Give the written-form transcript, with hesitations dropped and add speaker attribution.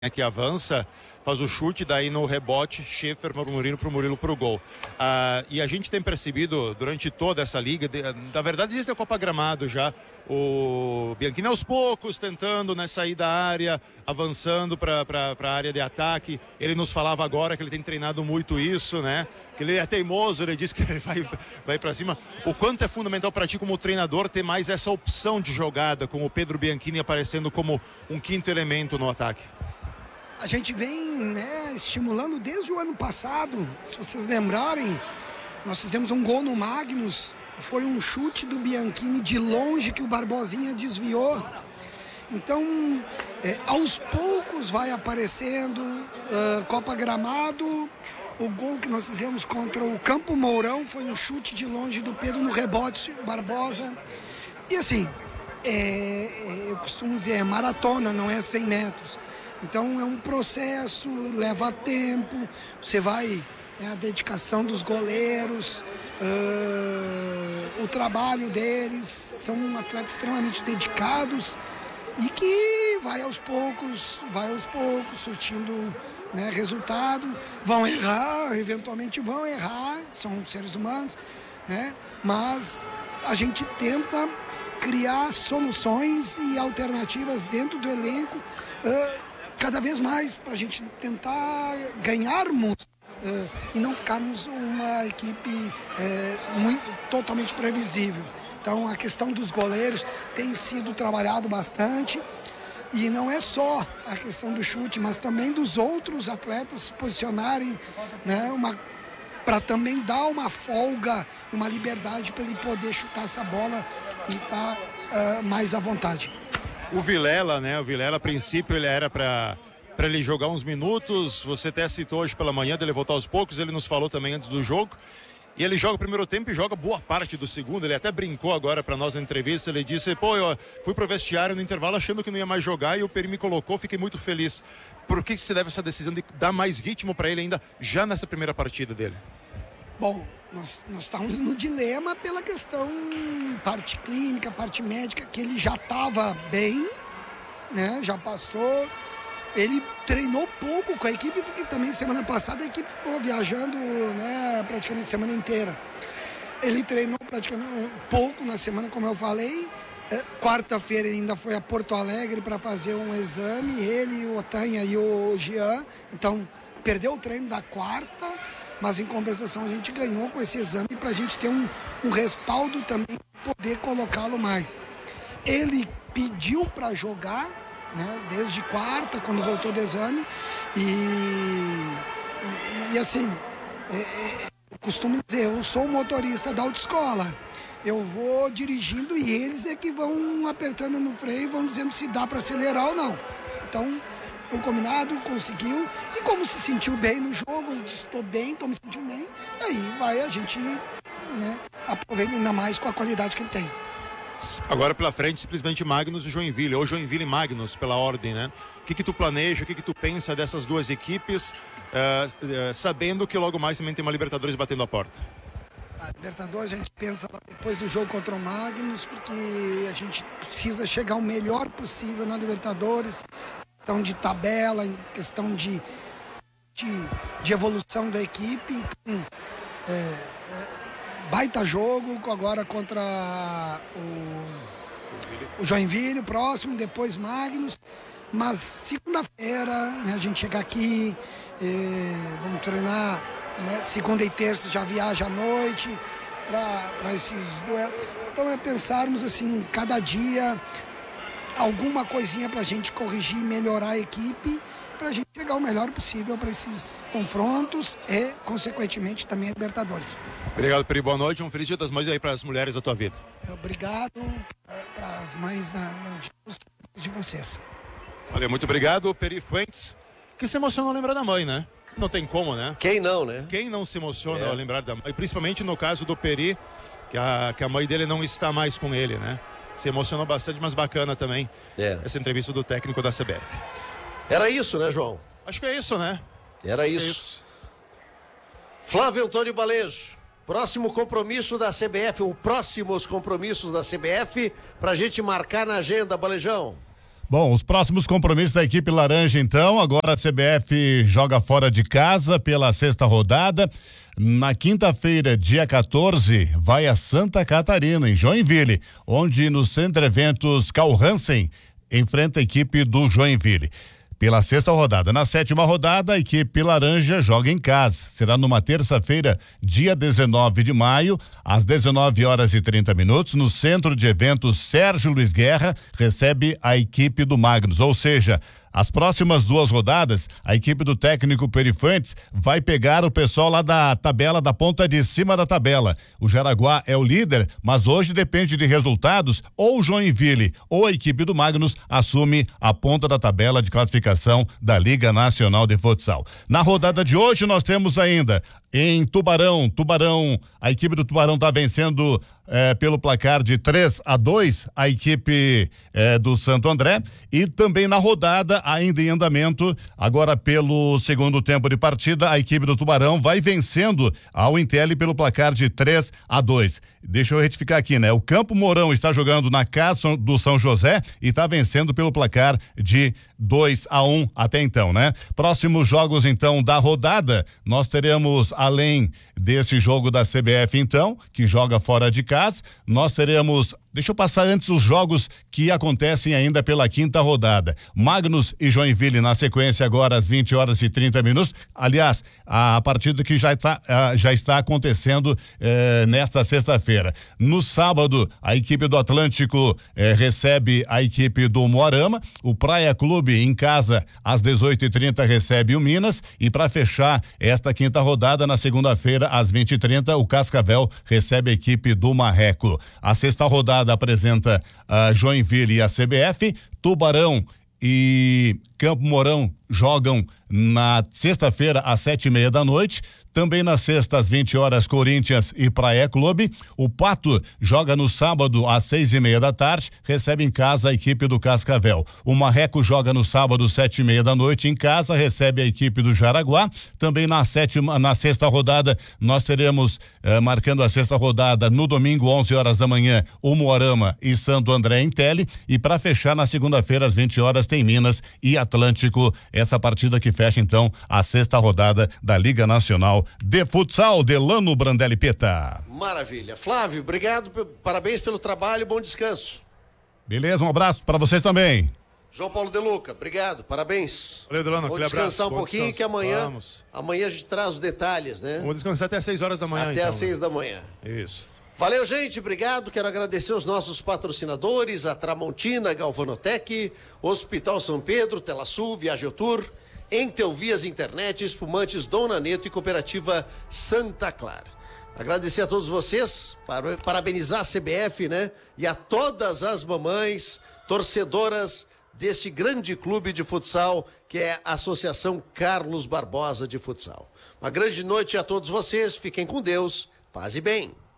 Speaker 1: que avança, faz o chute, daí no rebote, Schaefer pro Murilo pro gol. E a gente tem percebido durante toda essa liga, na verdade desde a Copa Gramado já, o Bianchini aos poucos tentando, né, sair da área, avançando para a área de ataque. Ele nos falava agora que ele tem treinado muito isso, né? Que ele é teimoso, ele disse que ele vai para cima. O quanto é fundamental para ti como treinador ter mais essa opção de jogada, com o Pedro Bianchini aparecendo como um quinto elemento no ataque?
Speaker 2: A gente vem, né, estimulando desde o ano passado. Se vocês lembrarem, nós fizemos um gol no Magnus. Foi um chute do Bianchini de longe que o Barbosinha desviou. Então, aos poucos vai aparecendo. Copa Gramado, o gol que nós fizemos contra o Campo Mourão foi um chute de longe do Pedro no rebote, Barbosa. E assim, eu costumo dizer, é maratona, não é 100 metros. Então é um processo, leva tempo, você vai, a dedicação dos goleiros, o trabalho deles, são atletas extremamente dedicados e que vai aos poucos, surtindo, né, resultado. Vão errar, eventualmente vão errar, são seres humanos, né? Mas a gente tenta criar soluções e alternativas dentro do elenco, cada vez mais, para a gente tentar ganharmos e não ficarmos uma equipe totalmente previsível. Então a questão dos goleiros tem sido trabalhado bastante, e não é só a questão do chute, mas também dos outros atletas se posicionarem, né, para também dar uma folga, uma liberdade para ele poder chutar essa bola e estar mais à vontade.
Speaker 1: O Vilela, né? O Vilela, a princípio, ele era para ele jogar uns minutos. Você até citou hoje pela manhã dele voltar aos poucos. Ele nos falou também antes do jogo. E ele joga o primeiro tempo e joga boa parte do segundo. Ele até brincou agora para nós na entrevista. Ele disse, eu fui pro vestiário no intervalo achando que não ia mais jogar e o Peri me colocou, fiquei muito feliz. Por que se deve essa decisão de dar mais ritmo para ele ainda já nessa primeira partida dele?
Speaker 2: Bom, nós estamos no dilema pela questão parte clínica, parte médica, que ele já estava bem, né? Já passou. Ele treinou pouco com a equipe, porque também semana passada a equipe ficou viajando, né, praticamente a semana inteira. Ele treinou praticamente pouco na semana, como eu falei. Quarta-feira ele ainda foi a Porto Alegre para fazer um exame, ele, o Otanha e o Jean. Então, perdeu o treino da quarta, mas em compensação a gente ganhou com esse exame para a gente ter um respaldo também, poder colocá-lo mais. Ele pediu para jogar, né, desde quarta, quando voltou do exame, e assim, eu costumo dizer, eu sou motorista da autoescola, eu vou dirigindo e eles é que vão apertando no freio, vão dizendo se dá para acelerar ou não. Então, o combinado, conseguiu, e como se sentiu bem no jogo, ele disse, estou bem, estou me sentindo bem, aí vai a gente, né, aproveita ainda mais com a qualidade que ele tem.
Speaker 1: Agora pela frente, simplesmente Magnus e Joinville, ou Joinville e Magnus, pela ordem, né? O que tu planeja, o que tu pensa dessas duas equipes, sabendo que logo mais também tem uma Libertadores batendo a porta?
Speaker 2: A Libertadores a gente pensa depois do jogo contra o Magnus, porque a gente precisa chegar o melhor possível na Libertadores, questão de tabela, em questão de evolução da equipe. Então, baita jogo agora contra o Joinville, próximo, depois Magnus. Mas segunda-feira, né, a gente chega aqui, vamos treinar, né, segunda e terça já viaja à noite para esses duelos. Então é pensarmos assim, cada dia alguma coisinha para a gente corrigir e melhorar a equipe, para a gente chegar o melhor possível para esses confrontos e, consequentemente, também a Libertadores.
Speaker 1: Obrigado, Peri. Boa noite. Um feliz Dia das Mães aí para as mulheres da tua vida.
Speaker 2: Obrigado para as mães de vocês.
Speaker 1: Olha, muito obrigado, Peri Fuentes, que se emocionou lembrar da mãe, né? Não tem como, né?
Speaker 3: Quem não, né?
Speaker 1: Quem não se emociona ao lembrar da mãe, principalmente no caso do Peri, que a mãe dele não está mais com ele, né? Se emocionou bastante, mas bacana também essa entrevista do técnico da CBF.
Speaker 3: Era isso, né, João?
Speaker 1: Acho que é isso, né?
Speaker 3: Era isso. Flávio Antônio Balejo, próximo compromisso da CBF, ou próximos compromissos da CBF, pra gente marcar na agenda, Balejão.
Speaker 4: Bom, os próximos compromissos da equipe laranja, então, agora a CBF joga fora de casa pela 6ª rodada. Na quinta-feira, dia 14, vai a Santa Catarina, em Joinville, onde no Centro Eventos Carl Hansen enfrenta a equipe do Joinville. Pela 6ª rodada. Na 7ª rodada, a equipe laranja joga em casa. Será numa terça-feira, dia 19 de maio, às 19h30, no Centro de Eventos Sérgio Luiz Guerra, recebe a equipe do Magnus. Ou seja, as próximas 2 rodadas, a equipe do técnico Perifantes vai pegar o pessoal lá da tabela, da ponta de cima da tabela. O Jaraguá é o líder, mas hoje depende de resultados, ou o Joinville ou a equipe do Magnus assume a ponta da tabela de classificação da Liga Nacional de Futsal. Na rodada de hoje nós temos ainda em Tubarão, a equipe do Tubarão está vencendo pelo placar de 3-2 a equipe do Santo André, e também na rodada ainda em andamento, agora pelo segundo tempo de partida, a equipe do Tubarão vai vencendo ao Intel pelo placar de 3-2. Deixa eu retificar aqui, né? O Campo Mourão está jogando na casa do São José e está vencendo pelo placar de 2-1 até então, né? Próximos jogos então da rodada, nós teremos, além desse jogo da CBF então, que joga fora de casa, nós teremos, deixa eu passar antes os jogos que acontecem ainda pela 5ª rodada. Magnus e Joinville na sequência agora às 20h30. Aliás, a partida que já está acontecendo nesta sexta-feira. No sábado, a equipe do Atlântico recebe a equipe do Moarama. O Praia Clube em casa às 18h30 recebe o Minas, e para fechar esta 5ª rodada, na segunda-feira às 20h30, o Cascavel recebe a equipe do Marreco. A 6ª rodada apresenta a Joinville e a CBF. Tubarão e Campo Mourão jogam na sexta-feira às 7h30. Também na sexta, às 20h, Corinthians e Praia Clube. O Pato joga no sábado às 6h30, recebe em casa a equipe do Cascavel. O Marreco joga no sábado, 7h30, em casa, recebe a equipe do Jaraguá. Também na 6ª rodada, nós teremos, marcando a 6ª rodada, no domingo, 11h da manhã, o Moarama e Santo André em Tele. E para fechar, na segunda-feira, às 20h, tem Minas e Atlântico. Essa partida que fecha, então, a 6ª rodada da Liga Nacional de Futsal. Delano Brandelli Peta.
Speaker 3: Maravilha. Flávio, obrigado, parabéns pelo trabalho, bom descanso.
Speaker 4: Beleza, um abraço para vocês também.
Speaker 3: João Paulo De Luca, obrigado, parabéns.
Speaker 1: Valeu, Delano,
Speaker 3: vou
Speaker 1: aquele
Speaker 3: descansar
Speaker 1: abraço,
Speaker 3: um pouquinho,
Speaker 1: descanso.
Speaker 3: Que amanhã a gente traz os detalhes, né?
Speaker 1: Vamos descansar até às 6h da manhã.
Speaker 3: Até às 6h.
Speaker 1: Isso.
Speaker 3: Valeu, gente, obrigado. Quero agradecer os nossos patrocinadores, a Tramontina, Galvanotec, Hospital São Pedro, Telasul, Viajotur, Entelvias Internet, Espumantes Dona Neto e Cooperativa Santa Clara. Agradecer a todos vocês, parabenizar a CBF, né? E a todas as mamães torcedoras deste grande clube de futsal, que é a Associação Carlos Barbosa de Futsal. Uma grande noite a todos vocês, fiquem com Deus, paz e bem.